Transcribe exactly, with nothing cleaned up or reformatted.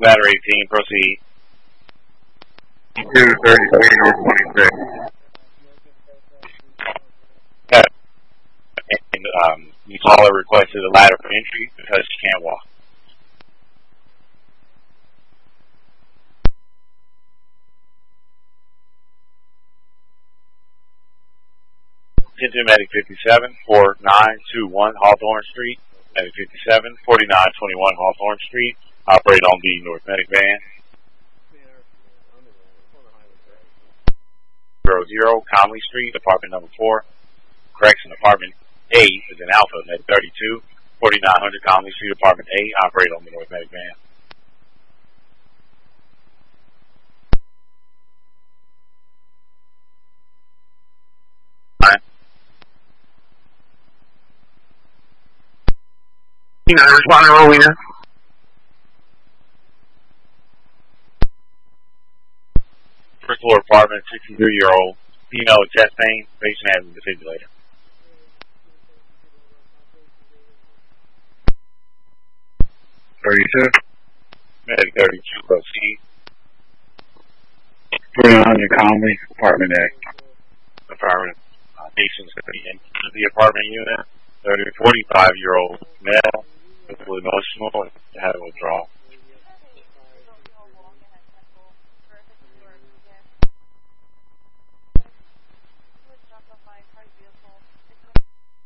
Ladder eighteen, proceed. two thirty-three, North twenty-six. And um, the caller requested a ladder for entry because she can't walk. Attention Medic fifty-seven, four nine two one Hawthorne Street. Medic fifty-seven, forty-nine twenty-one Hawthorne Street. Operate on the North Medic van. Zero zero Conley Street, apartment number four. Correction, apartment A is in Alpha, Medic thirty-two, forty-nine hundred Conley Street, apartment A. Operate on the North Medic van. You know, responding Rowena. First floor apartment, sixty-three-year-old female with chest pain, patient has a defibrillator. thirty-two. Medic thirty-two, proceed. forty-nine hundred Conley, apartment A. Apartment. Uh, patient's going to be into the apartment unit. thirty to forty-five-year-old male, with emotional and had a withdrawal.